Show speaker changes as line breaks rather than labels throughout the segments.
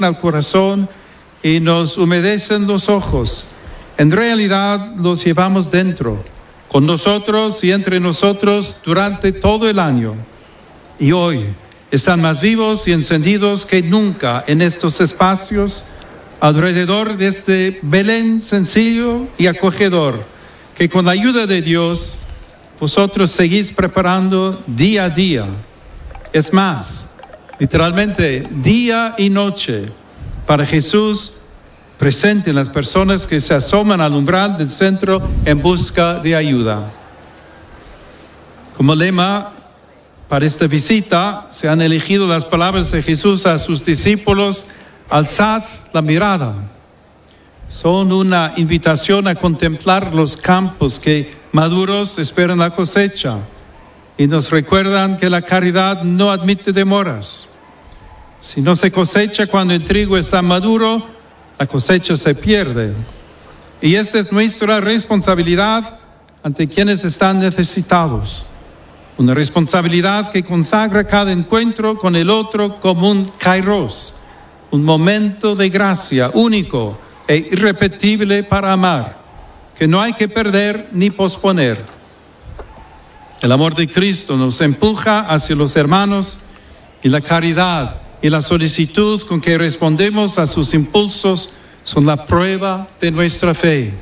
al corazón y nos humedecen los ojos. En realidad los llevamos dentro, con nosotros y entre nosotros durante todo el año. Y hoy están más vivos y encendidos que nunca en estos espacios, alrededor de este Belén sencillo y acogedor, que con la ayuda de Dios vosotros seguís preparando día a día. Es más, literalmente día y noche, para Jesús presente en las personas que se asoman al umbral del centro en busca de ayuda. Como lema para esta visita se han elegido las palabras de Jesús a sus discípulos: alzad la mirada. Son una invitación a contemplar los campos que maduros esperan la cosecha y nos recuerdan que la caridad no admite demoras. Si no se cosecha cuando el trigo está maduro, la cosecha se pierde. Y esta es nuestra responsabilidad ante quienes están necesitados. Una responsabilidad que consagra cada encuentro con el otro como un kairos, un momento de gracia único e irrepetible para amar, que no hay que perder ni posponer. El amor de Cristo nos empuja hacia los hermanos y la caridad y la solicitud con que respondemos a sus impulsos son la prueba de nuestra fe.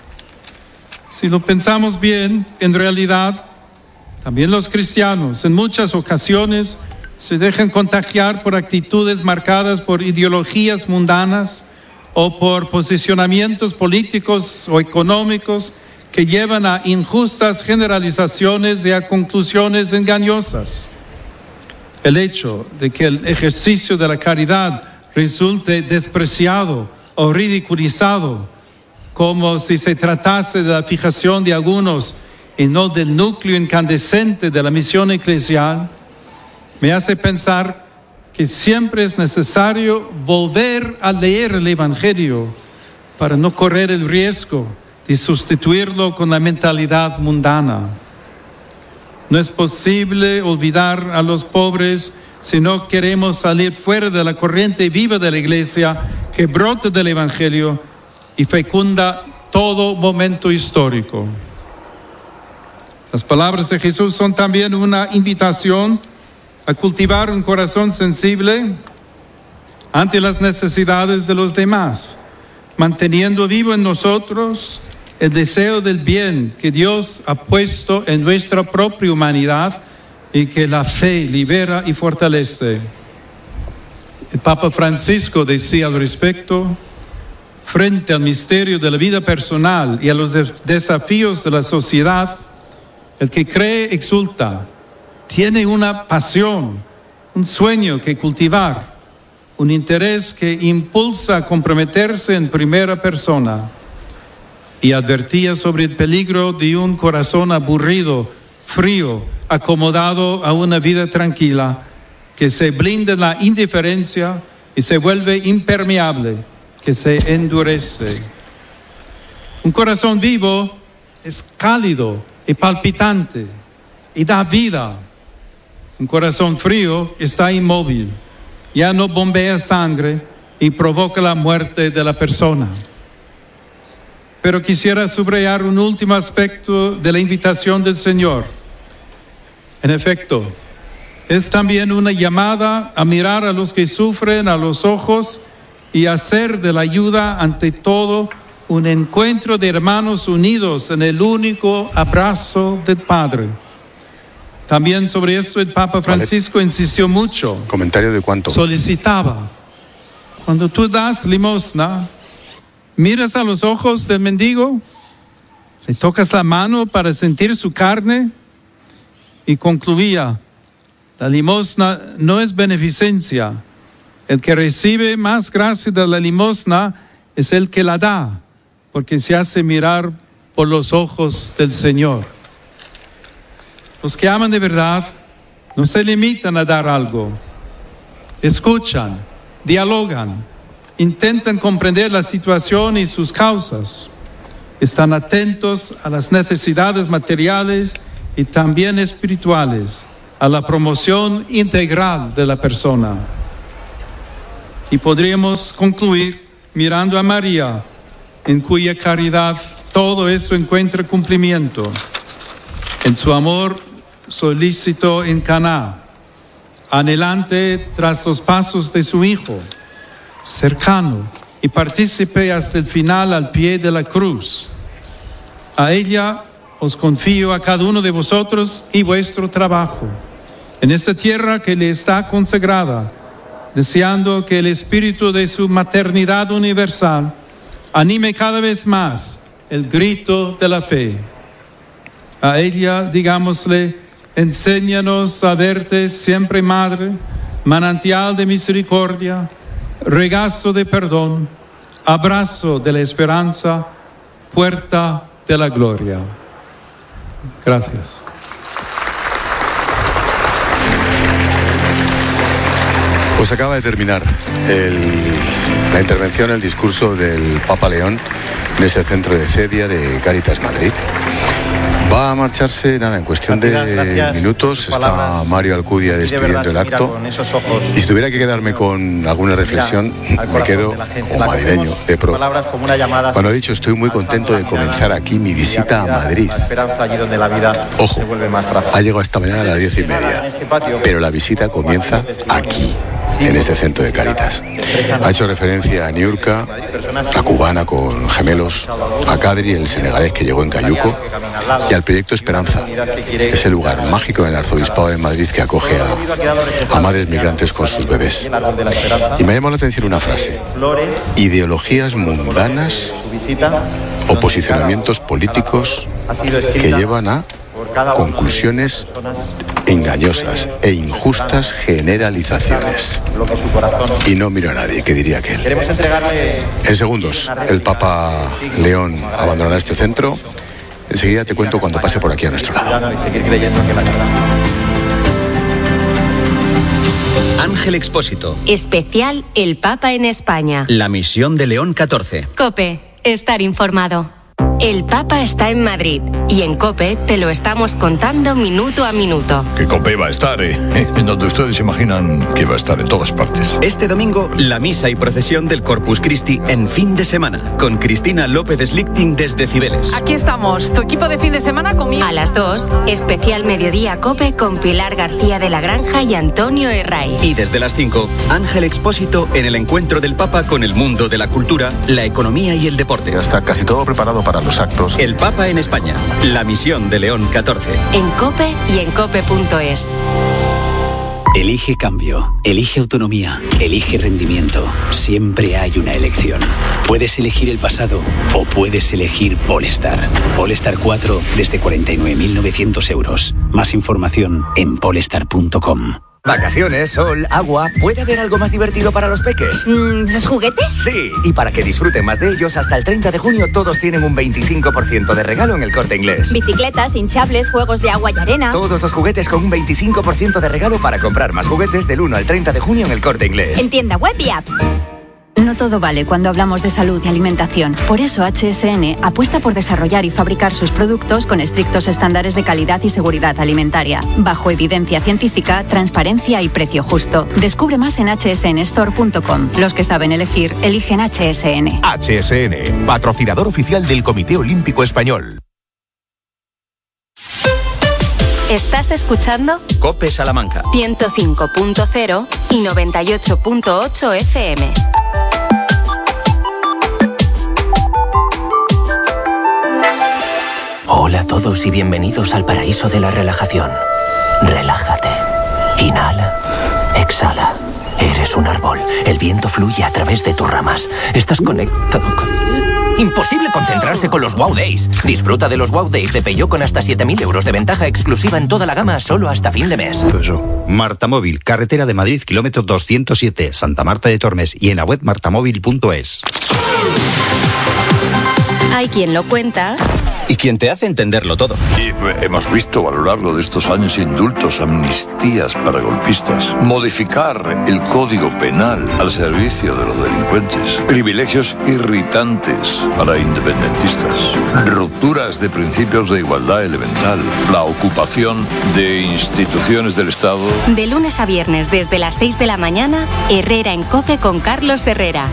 Si lo pensamos bien, en realidad, también los cristianos en muchas ocasiones se dejan contagiar por actitudes marcadas por ideologías mundanas o por posicionamientos políticos o económicos que llevan a injustas generalizaciones y a conclusiones engañosas. El hecho de que el ejercicio de la caridad resulte despreciado o ridiculizado, como si se tratase de la fijación de algunos y no del núcleo incandescente de la misión eclesial, me hace pensar que siempre es necesario volver a leer el Evangelio para no correr el riesgo de sustituirlo con la mentalidad mundana. No es posible olvidar a los pobres si no queremos salir fuera de la corriente viva de la Iglesia que brota del Evangelio y fecunda todo momento histórico. Las palabras de Jesús son también una invitación a cultivar un corazón sensible ante las necesidades de los demás, manteniendo vivo en nosotros el deseo del bien que Dios ha puesto en nuestra propia humanidad y que la fe libera y fortalece. El Papa Francisco decía al respecto: frente al misterio de la vida personal y a los desafíos de la sociedad, el que cree exulta, tiene una pasión, un sueño que cultivar, un interés que impulsa a comprometerse en primera persona. Y advertía sobre el peligro de un corazón aburrido, frío, acomodado a una vida tranquila, que se blinda en la indiferencia y se vuelve impermeable, que se endurece. Un corazón vivo es cálido y palpitante y da vida. Un corazón frío está inmóvil, ya no bombea sangre y provoca la muerte de la persona. Pero quisiera subrayar un último aspecto de la invitación del Señor. En efecto, es también una llamada a mirar a los que sufren a los ojos y hacer de la ayuda ante todo un encuentro de hermanos unidos en el único abrazo del Padre. También sobre esto el Papa Francisco insistió mucho.
¿Comentario de cuánto?
Solicitaba: cuando tú das limosna, miras a los ojos del mendigo, le tocas la mano para sentir su carne, y concluía: la limosna no es beneficencia. El que recibe más gracia de la limosna es el que la da, porque se hace mirar por los ojos del Señor. Los que aman de verdad no se limitan a dar algo. Escuchan, dialogan, intentan comprender la situación y sus causas. Están atentos a las necesidades materiales y también espirituales, a la promoción integral de la persona. Y podríamos concluir mirando a María, en cuya caridad todo esto encuentra cumplimiento, en su amor solícito en Caná, anhelante tras los pasos de su Hijo, cercano y partícipe hasta el final al pie de la cruz. A ella os confío a cada uno de vosotros y vuestro trabajo en esta tierra que le está consagrada, deseando que el espíritu de su maternidad universal anime cada vez más el grito de la fe. A ella, digámosle, enséñanos a verte siempre, Madre, manantial de misericordia, regazo de perdón, abrazo de la esperanza, puerta de la gloria. Gracias.
Pues acaba de terminar la intervención, el discurso del Papa León en ese centro de Cedia de Cáritas Madrid. Va a marcharse, en cuestión de minutos. Está Mario Alcudia despidiendo el acto. Y si tuviera que quedarme con alguna reflexión, me quedo como madrileño de pro. Cuando he dicho, estoy muy contento de comenzar aquí mi visita a Madrid. Ojo, ha llegado esta mañana a las 10:30, pero la visita comienza aquí, en este centro de Cáritas. Ha hecho referencia a Niurka, la cubana con gemelos, a Kadri, el senegalés que llegó en Cayuco, y al proyecto Esperanza, ese lugar mágico en el Arzobispado de Madrid que acoge a madres migrantes con sus bebés. Y me llamó la atención una frase: ideologías mundanas o posicionamientos políticos que llevan a conclusiones engañosas e injustas generalizaciones. Y no miro a nadie, que diría aquel. En segundos, el Papa León abandonará este centro. Enseguida te cuento cuando pase por aquí a nuestro lado.
Ángel Expósito.
Especial El Papa en España.
La misión de León XIV.
COPE. Estar informado. El Papa está en Madrid y en COPE te lo estamos contando minuto a minuto.
Que COPE va a estar, en donde ustedes se imaginan que va a estar, en todas partes.
Este domingo, la misa y procesión del Corpus Christi en fin de semana, con Cristina López Slichting desde Cibeles.
Aquí estamos, tu equipo de fin de semana conmigo.
A las 2, especial Mediodía COPE con Pilar García de la Granja y Antonio Herraiz.
Y desde las 5, Ángel Expósito en el encuentro del Papa con el mundo de la cultura, la economía y el deporte.
Ya está casi todo preparado para los actos.
El Papa en España, la misión de León XIV.
En COPE y en COPE.es.
Elige cambio, elige autonomía, elige rendimiento. Siempre hay una elección. Puedes elegir el pasado o puedes elegir Polestar. Polestar 4 desde 49.900 euros. Más información en polestar.com.
Vacaciones, sol, agua. ¿Puede haber algo más divertido para los peques?
¿Los juguetes?
Sí, y para que disfruten más de ellos, hasta el 30 de junio todos tienen un 25% de regalo en El Corte Inglés.
Bicicletas, hinchables, juegos de agua y arena.
Todos los juguetes con un 25% de regalo para comprar más juguetes del 1 al 30 de junio en El Corte Inglés.
En tienda web y app.
No todo vale cuando hablamos de salud y alimentación. Por eso HSN apuesta por desarrollar y fabricar sus productos con estrictos estándares de calidad y seguridad alimentaria, bajo evidencia científica, transparencia y precio justo. Descubre más en hsnstore.com. Los que saben elegir, eligen HSN.
HSN, patrocinador oficial del Comité Olímpico Español.
¿Estás escuchando?
COPE Salamanca.
105.0 y 98.8 FM.
Hola a todos y bienvenidos al paraíso de la relajación. Relájate. Inhala. Exhala. Eres un árbol. El viento fluye a través de tus ramas. Estás conectado con... Imposible concentrarse con los Wow Days. Disfruta de los Wow Days de Peugeot con hasta 7.000 euros de ventaja exclusiva en toda la gama solo hasta fin de mes.
Marta Móvil, carretera de Madrid, kilómetro 207, Santa Marta de Tormes y en la web martamóvil.es.
Hay quien lo cuenta
y quien te hace entenderlo todo.
Y hemos visto a lo largo de estos años indultos, amnistías para golpistas, modificar el código penal al servicio de los delincuentes, privilegios irritantes para independentistas, rupturas de principios de igualdad elemental, la ocupación de instituciones del Estado.
De lunes a viernes desde las 6 de la mañana, Herrera en COPE con Carlos Herrera.